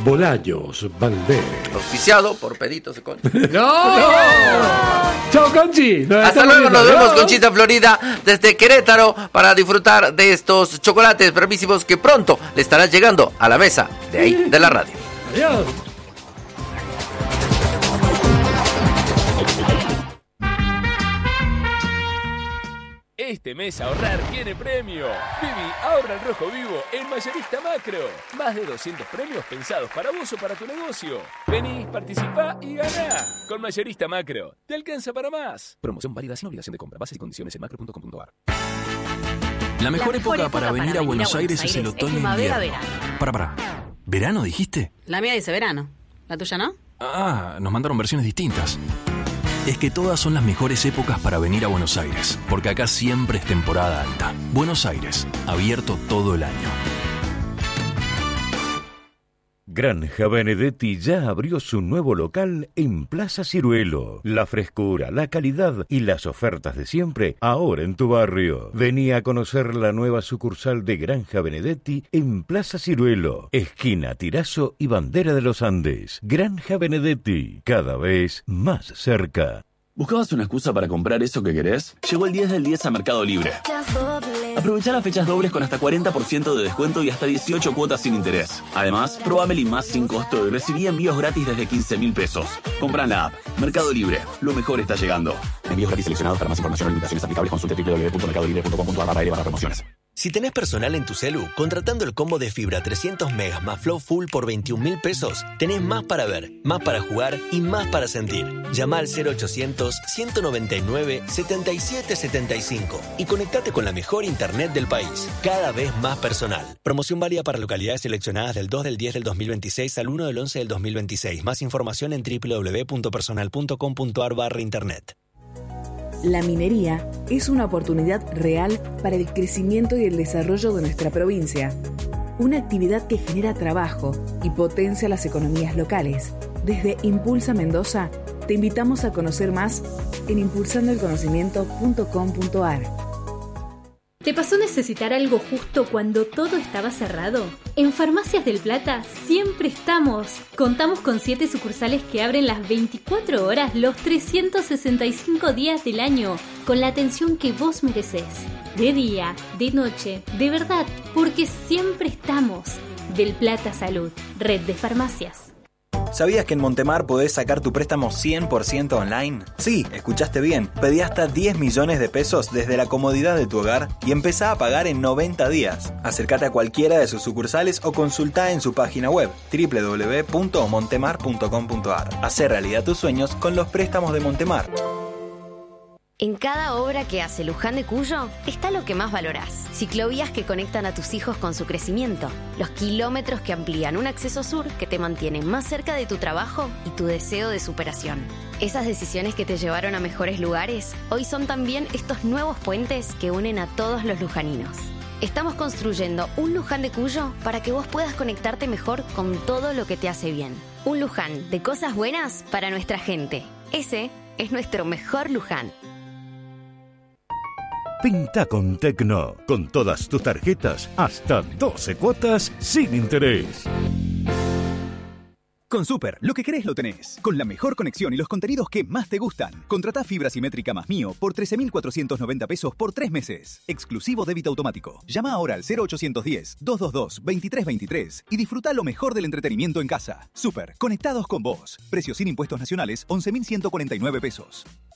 Bolayos Valdés. Auspiciado por Peditos de Concha. ¡No! ¡Chao, Conchi! Hasta luego, nos vemos, Conchita Florida, desde Querétaro, para disfrutar de estos chocolates bravísimos que pronto le estarán llegando a la mesa de ahí, de la radio. Adiós. Este mes ahorrar tiene premio. Vivi, ahorra en rojo vivo en Mayorista Macro. Más de 200 premios pensados para vos o para tu negocio. Vení, participá y ganá. Con Mayorista Macro, te alcanza para más. Promoción válida sin obligación de compra. Bases y condiciones en macro.com.ar. La mejor época para venir a Buenos Aires es el otoño e invierno. Para. ¿Verano dijiste? La mía dice verano. ¿La tuya no? Ah, nos mandaron versiones distintas. Es que todas son las mejores épocas para venir a Buenos Aires, porque acá siempre es temporada alta. Buenos Aires, abierto todo el año. Granja Benedetti ya abrió su nuevo local en Plaza Ciruelo. La frescura, la calidad y las ofertas de siempre ahora en tu barrio. Vení a conocer la nueva sucursal de Granja Benedetti en Plaza Ciruelo, esquina Tirazo y Bandera de los Andes. Granja Benedetti, cada vez más cerca. ¿Buscabas una excusa para comprar eso que querés? Llegó el 10 del 10 a Mercado Libre. Aprovecha las fechas dobles con hasta 40% de descuento y hasta 18 cuotas sin interés. Además, probá Meli Más sin costo y recibí envíos gratis desde 15.000 pesos. Compra en la app. Mercado Libre. Lo mejor está llegando. Envíos gratis seleccionados. Para más información o limitaciones aplicables consulte www.mercadolibre.com.ar/promociones. Si tenés personal en tu celu, contratando el combo de fibra 300 megas más Flow Full por 21.000 pesos, tenés más para ver, más para jugar y más para sentir. Llama al 0800-199-7775 y conectate con la mejor internet del país, cada vez más personal. Promoción válida para localidades seleccionadas del 2 del 10 del 2026 al 1 del 11 del 2026. Más información en www.personal.com.ar/internet. La minería es una oportunidad real para el crecimiento y el desarrollo de nuestra provincia. Una actividad que genera trabajo y potencia las economías locales. Desde Impulsa Mendoza, te invitamos a conocer más en impulsandoelconocimiento.com.ar. ¿Te pasó necesitar algo justo cuando todo estaba cerrado? En Farmacias del Plata siempre estamos. Contamos con 7 sucursales que abren las 24 horas los 365 días del año, con la atención que vos merecés. De día, de noche, de verdad, porque siempre estamos. Del Plata Salud, red de farmacias. ¿Sabías que en Montemar podés sacar tu préstamo 100% online? Sí, escuchaste bien. Pedí hasta 10 millones de pesos desde la comodidad de tu hogar y empezá a pagar en 90 días. Acércate a cualquiera de sus sucursales o consultá en su página web www.montemar.com.ar. Hacé realidad tus sueños con los préstamos de Montemar. En cada obra que hace Luján de Cuyo está lo que más valorás. Ciclovías que conectan a tus hijos con su crecimiento. Los kilómetros que amplían un acceso sur que te mantienen más cerca de tu trabajo y tu deseo de superación. Esas decisiones que te llevaron a mejores lugares, hoy son también estos nuevos puentes que unen a todos los lujaninos. Estamos construyendo un Luján de Cuyo para que vos puedas conectarte mejor con todo lo que te hace bien. Un Luján de cosas buenas para nuestra gente. Ese es nuestro mejor Luján. Pinta con Tecno, con todas tus tarjetas, hasta 12 cuotas sin interés. Con Super, lo que querés lo tenés. Con la mejor conexión y los contenidos que más te gustan. Contratá fibra simétrica más Mío por 13.490 pesos por 3 meses. Exclusivo débito automático. Llama ahora al 0810-222-2323 y disfruta lo mejor del entretenimiento en casa. Super, conectados con vos. Precios sin impuestos nacionales, 11.149 pesos.